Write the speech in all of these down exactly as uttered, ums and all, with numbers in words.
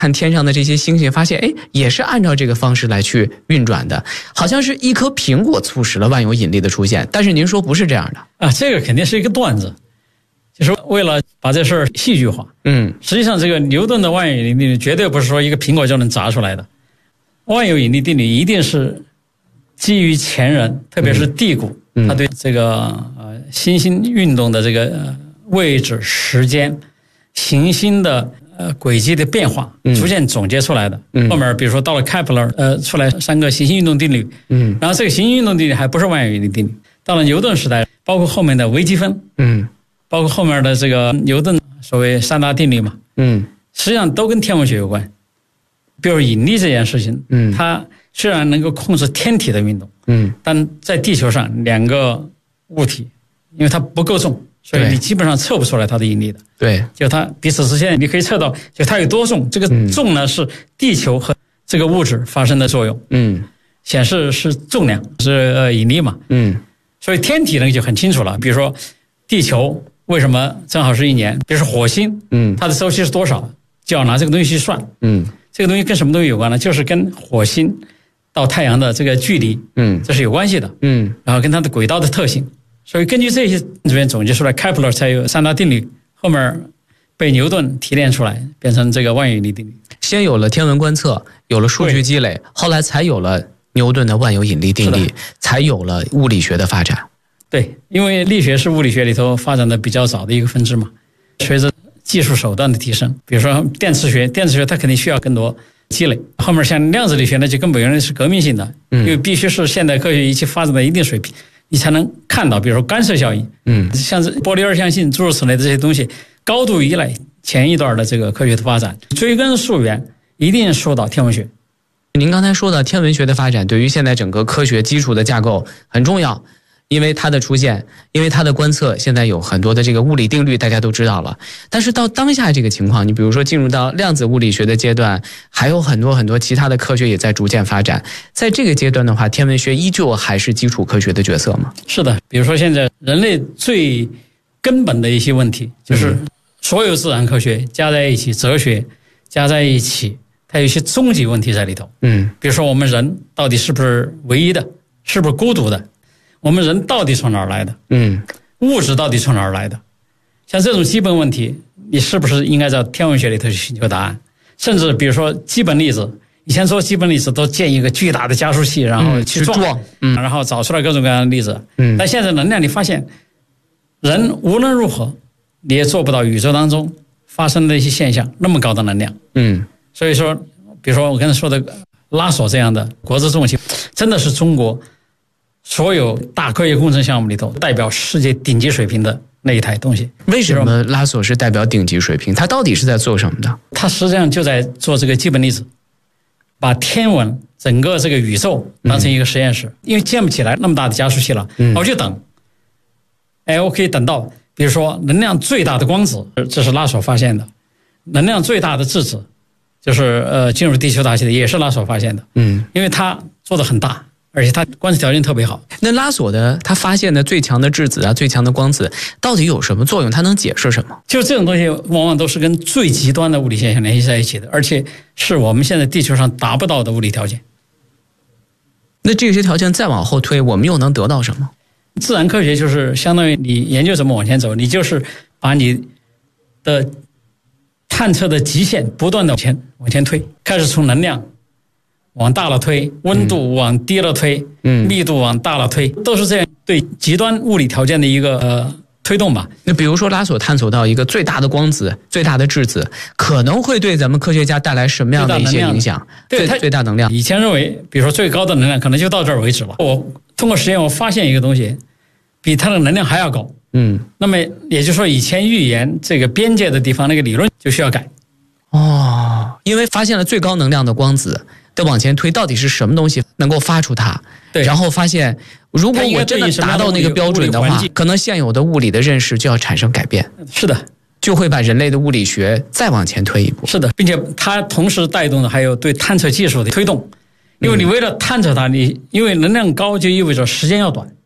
看天上的这些星星，发现哎，也是按照这个方式来去运转的，好像是一颗苹果促使了万有引力的出现。但是您说不是这样的啊？这个肯定是一个段子，就是为了把这事儿戏剧化。 嗯， 实际上这个牛顿的万有引力定律绝对不是说一个苹果就能砸出来的，万有引力定律一定是基于前人，特别是地谷， 嗯、 他对这个呃星星运动的这个、呃、位置、时间、行星的。呃，轨迹的变化逐渐总结出来的。嗯、后面比如说到了开普勒，呃，出来三个行星运动定律。嗯，然后这个行星运动定律还不是万有引力定律。到了牛顿时代，包括后面的微积分，嗯，包括后面的这个牛顿所谓三大定律嘛，嗯，实际上都跟天文学有关。比如引力这件事情，嗯，它虽然能够控制天体的运动，嗯，但在地球上两个物体，因为它不够重。所以你基本上测不出来它的引力的，对，就它彼此之间你可以测到，就它有多重，这个重呢是地球和这个物质发生的作用，嗯，显示是重量是呃引力嘛，嗯，所以天体呢就很清楚了，比如说地球为什么正好是一年，比如说火星，嗯，它的周期是多少，就要拿这个东西去算，嗯，这个东西跟什么东西有关呢？就是跟火星到太阳的这个距离，嗯，这是有关系的，嗯，然后跟它的轨道的特性。所以根据这些这边总结出来，开普勒才有三大定律，后面被牛顿提炼出来，变成这个万有引力定律。 先有了天文观测，有了数据积累，后来才有了牛顿的万有引力定律，才有了物理学的发展。 对，因为力学是物理学里头发展的比较早的一个分支嘛。随着技术手段的提升，比如说电磁学，电磁学它肯定需要更多积累。后面像量子力学呢，就根本原来是革命性的，因为必须是现代科学仪器发展到一定水平。你才能看到，比如说干涉效应，嗯，像是波粒二象性诸如此类的这些东西，高度依赖前一段的这个科学的发展。追根溯源，一定说到天文学。 您刚才说的天文学的发展，对于现在整个科学基础的架构很重要，因为它的出现，因为它的观测，现在有很多的这个物理定律，大家都知道了。但是到当下这个情况，你比如说进入到量子物理学的阶段，还有很多很多其他的科学也在逐渐发展。在这个阶段的话，天文学依旧还是基础科学的角色吗？ 是的，比如说现在人类最根本的一些问题，就是所有自然科学加在一起，哲学加在一起，它有一些终极问题在里头。嗯，比如说我们人到底是不是唯一的，是不是孤独的？我们人到底从哪儿来的？嗯，物质到底从哪儿来的？像这种基本问题，你是不是应该在天文学里头去寻求答案？甚至比如说基本粒子，以前说基本粒子都建一个巨大的加速器，然后去撞，嗯，去撞嗯，然后找出来各种各样的粒子。嗯，但现在能量你发现，人无论如何你也做不到宇宙当中发生的一些现象那么高的能量。嗯，所以说，比如说我刚才说的拉索这样的国之重器，真的是中国所有大科学工程项目里头代表世界顶级水平的那一台东西。 为什么拉索是代表顶级水平？它到底是在做什么的？ 它实际上就在做这个基本粒子，把天文整个这个宇宙当成一个实验室，嗯，因为建不起来那么大的加速器了，嗯，我就等，哎，我可以等到比如说能量最大的光子，这是拉索发现的，能量最大的质子，就是呃进入地球大气的，也是拉索发现的，嗯，因为它做得很大，而且它观测条件特别好。 那拉索的他发现的最强的质子啊，最强的光子到底有什么作用？它能解释什么？ 就这种东西往往都是跟最极端的物理现象联系在一起的，而且是我们现在地球上达不到的物理条件。 那这些条件再往后推，我们又能得到什么？ 自然科学就是相当于你研究怎么往前走，你就是把你的探测的极限不断的往前往前推，开始从能量往大了推，温度往低了推，嗯，密度往大了推，都是这样对极端物理条件的一个呃推动吧。 那比如说拉索探索到一个最大的光子、最大的质子，可能会对咱们科学家带来什么样的一些影响？ 对， 最大能量。 以前认为，比如说最高的能量可能就到这儿为止了。我通过实验，我发现一个东西，比它的能量还要高。嗯，那么也就是说，以前预言这个边界的地方那个理论就需要改。 哦，因为发现了最高能量的光子。的往前推，到底是什么东西能够发出它？对，然后发现，如果我真的达到那个标准的话，可能现有的物理的认识就要产生改变。 是的， 就会把人类的物理学再往前推一步。 是的，并且它同时带动的还有对探测技术的推动，因为你为了探测它，你因为能量高就意味着时间要短，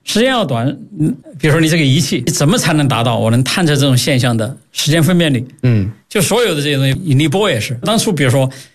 时间要短，嗯，比如说你这个仪器，怎么才能达到我能探测这种现象的时间分辨率？ 嗯， 就所有的这些东西，引力波也是。当初比如说